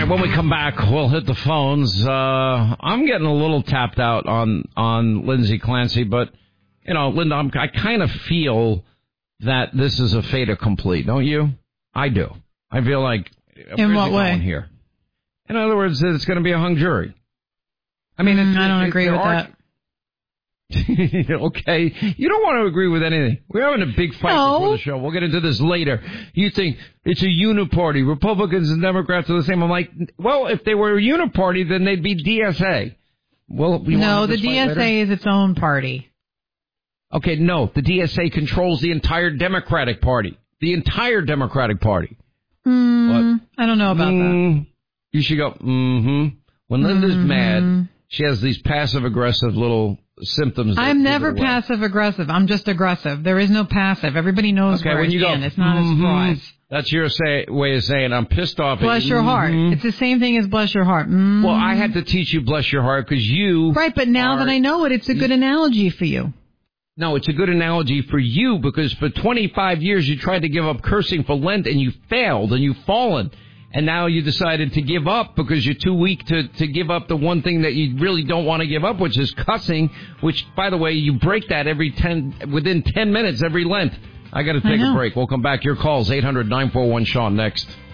right, when we come back, we'll hit the phones. I'm getting a little tapped out on Lindsay Clancy, but, Linda, I kind of feel that this is a fait accompli, don't you? I do. I feel like... In what way? Here? In other words, it's going to be a hung jury. I mean, I don't agree with that. Okay. You don't want to agree with anything. We're having a big fight before the show. We'll get into this later. You think it's a uniparty. Republicans and Democrats are the same. I'm like, well, if they were a uniparty, then they'd be DSA. Well, no, the DSA is its own party. Okay, no. The DSA controls the entire Democratic Party. The entire Democratic Party. I don't know about that. You should go, When Linda's mad, she has these passive-aggressive little symptoms. I'm never passive-aggressive. I'm just aggressive. There is no passive. Everybody knows where I stand. It's not a surprise. That's your way of saying I'm pissed off. Bless your heart. It's the same thing as bless your heart. Well, I had to teach you bless your heart because you... Right, but now that I know it, it's a good analogy for you. No, it's a good analogy for you because for 25 years you tried to give up cursing for Lent and you failed and you've fallen. And now you decided to give up because you're too weak to give up the one thing that you really don't want to give up, which is cussing, which, by the way, you break that within 10 minutes every Lent. I got to take a break. We'll come back. Your calls, 800-941-SEAN next.